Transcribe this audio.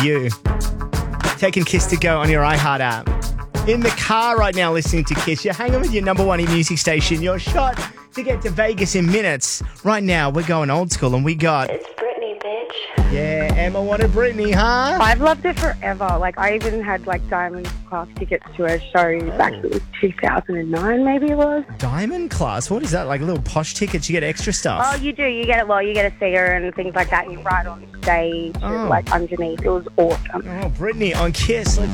you. Taking Kiss to go on your iHeart app. In the car right now listening to Kiss. You're hanging with your number one music station. Your shot to get to Vegas in minutes. Right now, we're going old school and we got... It's Britney, bitch. Yeah, Emma wanted Britney, huh? I've loved her forever. Like, I even had, like, Diamond Class tickets to her show back in 2009, maybe it was. Diamond Class? What is that? Like little posh tickets? You get extra stuff? Oh, you do. You get it. Well, you get to see her and things like that. You ride on stage, and, like, underneath. It was awesome. Oh, Britney on Kiss.